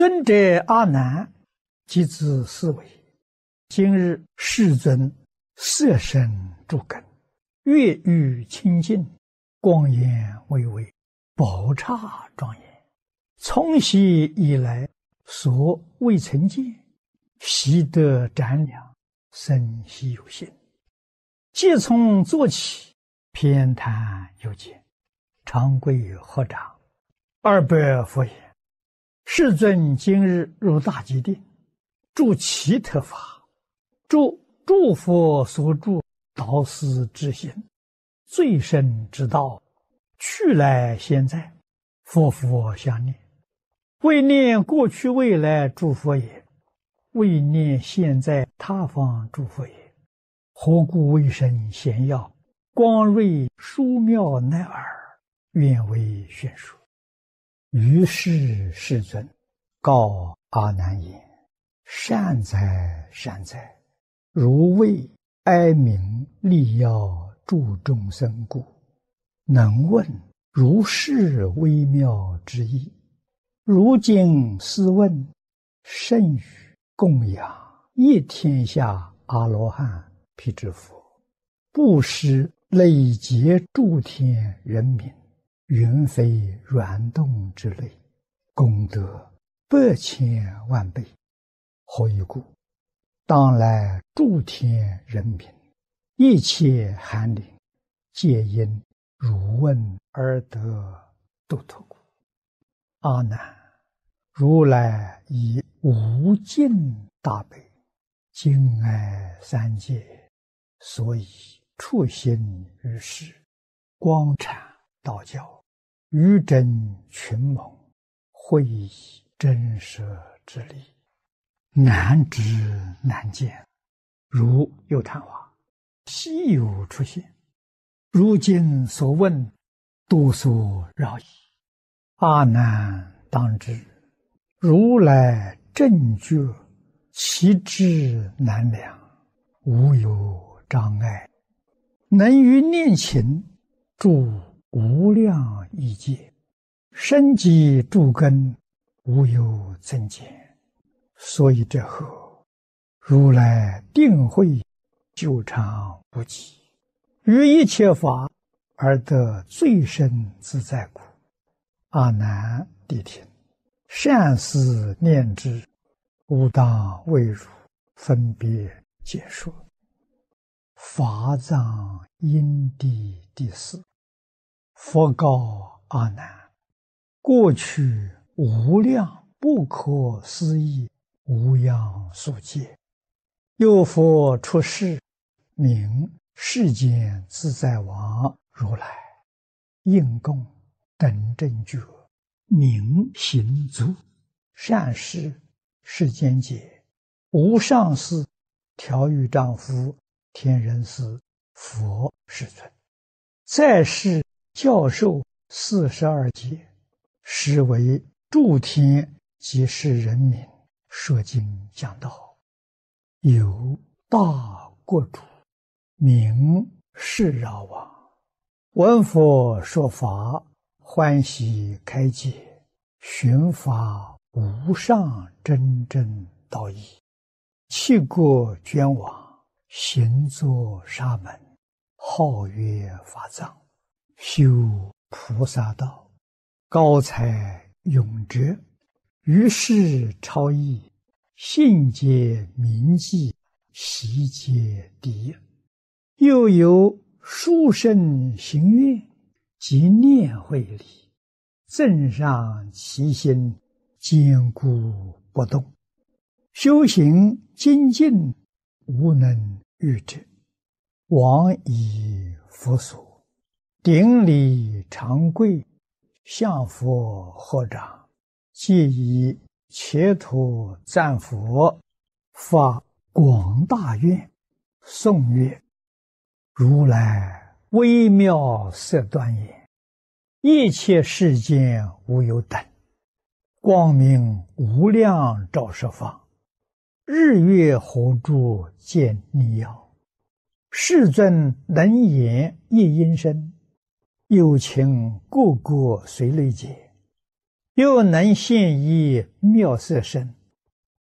尊者阿难，即自思维：今日世尊色身诸根，月欲清净，光颜巍巍，宝刹庄严，从昔以来所未曾见，习得瞻量，生希有心。即从坐起，偏袒右肩，长跪合掌，二白佛言：世尊今日入大吉定，住其特法，诸佛所住导师之心，最深之道，去来现在，佛相念，为念过去未来诸佛也，为念现在他方诸佛也。何故为生显耀，光瑞殊妙乃尔，愿为宣说。于是世尊告阿难言：善哉善哉，如为哀悯利要助众生故，能问如是微妙之意。如今斯问，甚于供养一天下阿罗汉辟支佛，布施累劫诸天人民，云飞软动之类，功德百千万倍。何以故？当来诸天人民，一切寒灵，皆因汝问而得度脱故。阿难，如来以无尽大悲，敬爱三界，所以处心于世，光阐道教，于真群蒙，会以真实之理，难知难见，如有昙花，稀有出现。如今所问，多所扰矣。阿难当知，如来正觉，其智难量，无有障碍，能于念勤，住无量亿界，深积诸根，无有增减。所以这后，如来定慧久长不极，于一切法而得最深自在故。阿难谛听，善思念之，吾当为汝分别解说。法藏因地第四。佛告阿难：过去无量不可思议无量数劫，有佛出世，名世间自在王如来，应供等正觉，明行足，善事世间解，无上士，调御丈夫，天人师，佛世尊，在世教授42节，实为诸天及世人民说经讲道。有大国主，名释饶王，闻佛说法，欢喜开解，寻法无上真正道义，弃国捐往，行作沙门，号曰法藏，修菩萨道，高才永哲，于是超逸，信解铭记，习皆第一。又有殊胜行愿及念慧力，增上其心，坚固不动，修行精进，无能御者。往以佛所，顶礼长跪，向佛合掌，皆以切土赞佛，发广大愿，颂曰：如来微妙色端严，一切世间无有等，光明无量照十方，日月火柱见逆耀。世尊能言一音声，有情个个随类解， 又能现一妙色身，